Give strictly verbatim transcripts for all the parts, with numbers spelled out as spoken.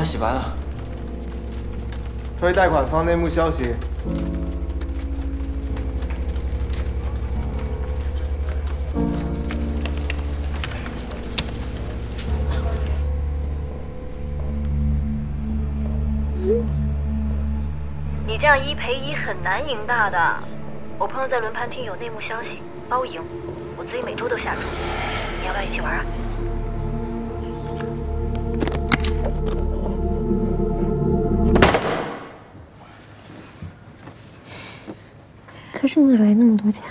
他洗白了。 推贷款方内幕消息。 你这样一赔一很难赢大的。我朋友在轮盘厅有内幕消息，包赢。我自己每周都下注，你要不要一起玩啊？ 可是你哪来那么多钱？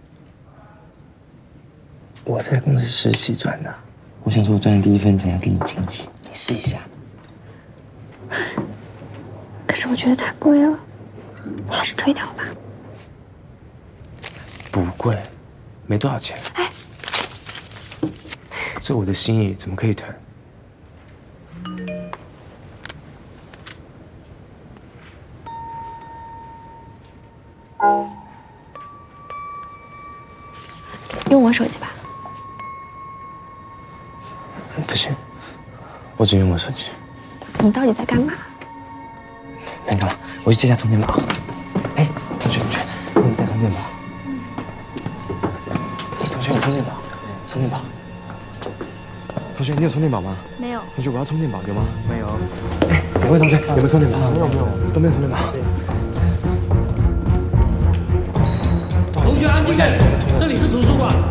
我在公司实习赚的，我想说我赚的第一份钱要给你惊喜，你试一下。 可是我觉得太贵了，你还是退掉吧。 不贵，没多少钱。 哎， 这我的心意怎么可以退？ 用我手机吧。 不行，我只用我手机。 你到底在干嘛？ 没干嘛，我去借下充电宝。哎，同学同学，你带充电宝。哎，同学有充电宝，充电宝。同学，你有充电宝吗？ 没有。 同学，我要充电宝，有吗？ 没有。 哎，两位同学有没有充电宝？ 没有没有， 都没有充电宝。 同学安静点，这里是图书馆。